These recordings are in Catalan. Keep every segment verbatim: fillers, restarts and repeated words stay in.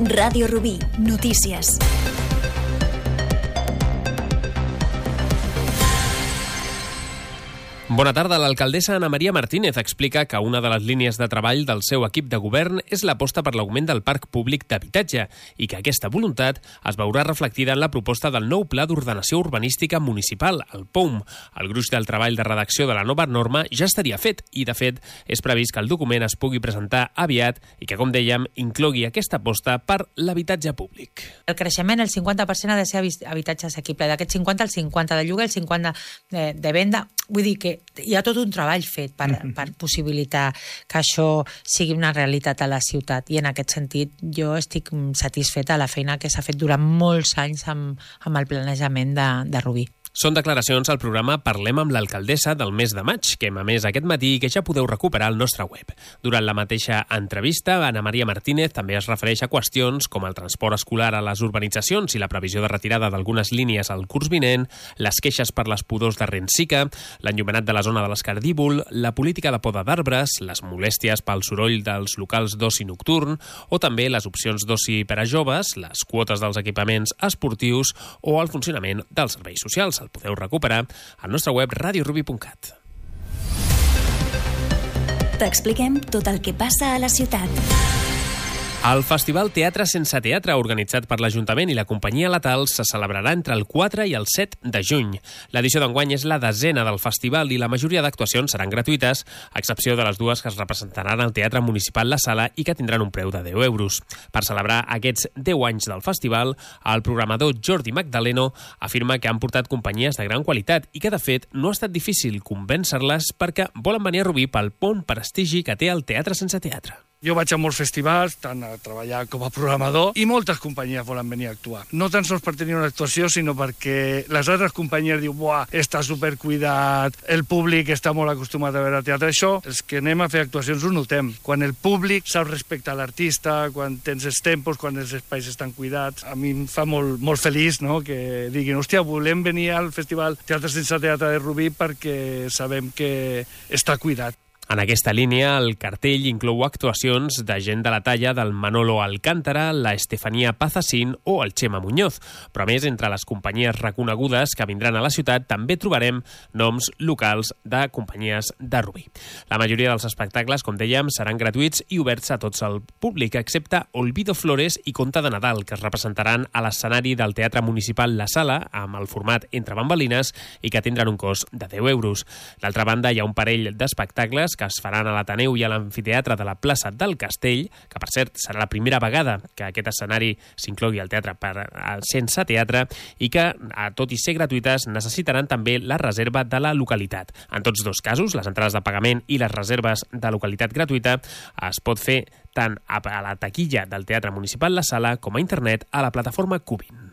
Ràdio Rubí, notícies. Bona tarda. L'alcaldessa Ana Maria Martínez explica que una de les línies de treball del seu equip de govern és l'aposta per l'augment del parc públic d'habitatge i que aquesta voluntat es veurà reflectida en la proposta del nou Pla d'Ordenació Urbanística Municipal, el P O M. El gruix del treball de redacció de la nova norma ja estaria fet i, de fet, és previst que el document es pugui presentar aviat i que, com dèiem, inclogui aquesta aposta per l'habitatge públic. El creixement, el cinquanta per cent ha de ser habitatge assequible. D'aquest cinquanta, el cinquanta de lloguer, el cinquanta de, de venda. Vull dir que hi ha tot un treball fet per, per possibilitar que això sigui una realitat a la ciutat, i en aquest sentit jo estic satisfeta de la feina que s'ha fet durant molts anys amb, amb el planejament de, de Rubí. Són declaracions al programa Parlem amb l'alcaldessa del mes de maig, que hem emès aquest matí i que ja podeu recuperar al nostre web. Durant la mateixa entrevista, Ana Maria Martínez també es refereix a qüestions com el transport escolar a les urbanitzacions i la previsió de retirada d'algunes línies al curs vinent, les queixes per les pudors de Rensica, l'enllumenat de la zona de l'Escardíbol, la política de poda d'arbres, les molèsties pel soroll dels locals d'oci nocturn o també les opcions d'oci per a joves, les quotes dels equipaments esportius o el funcionament dels serveis socials. El podeu recuperar al nostre web radio ruby punt cat. T'expliquem tot el que passa a la ciutat. El Festival Teatre Sense Teatre, organitzat per l'Ajuntament i la companyia Letal, se celebrarà entre el quatre i el set de juny. L'edició d'enguany és la desena del festival i la majoria d'actuacions seran gratuïtes, a excepció de les dues que es representaran al Teatre Municipal La Sala i que tindran un preu de deu euros. Per celebrar aquests deu anys del festival, el programador Jordi Magdaleno afirma que han portat companyies de gran qualitat i que, de fet, no ha estat difícil convèncer-les perquè volen venir a Rubí pel bon prestigi que té el Teatre Sense Teatre. Jo vaig a molts festivals, tant a treballar com a programador, i moltes companyies volen venir a actuar. No tan sols per tenir una actuació, sinó perquè les altres companyies diuen «Buah, està supercuidat, el públic està molt acostumat a veure teatre». Això, els que anem a fer actuacions ho notem. Quan el públic sap respectar l'artista, quan tens els tempos, quan els espais estan cuidats, a mi em fa molt, molt feliç, no?, que diguin «Hòstia, volem venir al Festival Teatre Sense Teatre de Rubí perquè sabem que està cuidat». En aquesta línia, el cartell inclou actuacions de gent de la talla del Manolo Alcántara, la Estefania Pazasín o el Chema Muñoz. Però, a més, entre les companyies reconegudes que vindran a la ciutat també trobarem noms locals de companyies de Rubí. La majoria dels espectacles, com dèiem, seran gratuïts i oberts a tots el públic, excepte Olvido Flores i Conte de Nadal, que es representaran a l'escenari del Teatre Municipal La Sala, amb el format entre bambalines i que tindran un cost de deu euros. D'altra banda, hi ha un parell d'espectacles que es faran a l'Ateneu i a l'Amfiteatre de la plaça del Castell, que, per cert, serà la primera vegada que aquest escenari s'inclogui al teatre per sense teatre i que, tot i ser gratuïtes, necessitaran també la reserva de la localitat. En tots dos casos, les entrades de pagament i les reserves de localitat gratuïta es pot fer tant a la taquilla del Teatre Municipal La Sala com a internet a la plataforma Cubin.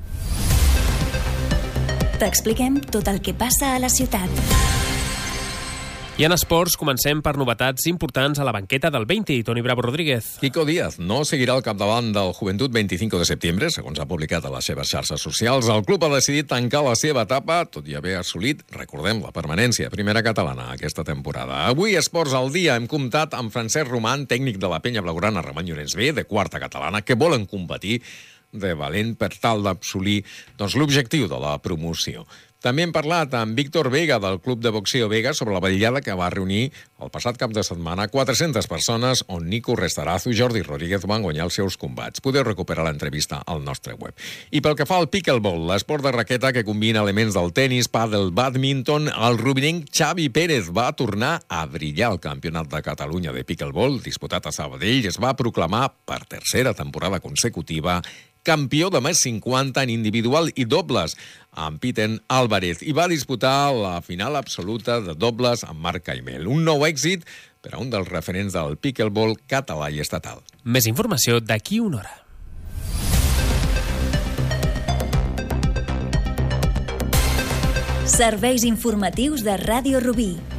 T'expliquem tot el que passa a la ciutat. I en esports comencem per novetats importants a la banqueta del vint. Toni Bravo Rodríguez. Kiko Díaz no seguirà al capdavant del Juventud veinticinco de setembre, segons ha publicat a les seves xarxes socials. El club ha decidit tancar la seva etapa, tot i haver assolit, recordem, la permanència primera catalana aquesta temporada. Avui, Esports al dia, hem comptat amb Francesc Roman, tècnic de la penya blaugrana Ramon Llorenç B, de quarta catalana, que volen competir de valent per tal d'assolir doncs, l'objectiu de la promoció. També hem parlat amb Víctor Vega, del Club de Boxeo Vega, sobre la vetllada que va reunir el passat cap de setmana quatre-centes persones, on Nico Restarazo i Jordi Rodríguez van guanyar els seus combats. Podeu recuperar l'entrevista al nostre web. I pel que fa al pickleball, l'esport de raqueta que combina elements del tenis, pàdel, bàdminton, el rubinenc Xavi Pérez va tornar a brillar al Campionat de Catalunya de pickleball, disputat a Sabadell. Es va proclamar per tercera temporada consecutiva campió de més cinquanta en individual i dobles amb Piten Álvarez i va disputar la final absoluta de dobles amb Marc Caimel. Un nou èxit per a un dels referents del pickleball català i estatal. Més informació d'aquí una hora. Serveis informatius de Ràdio Rubí.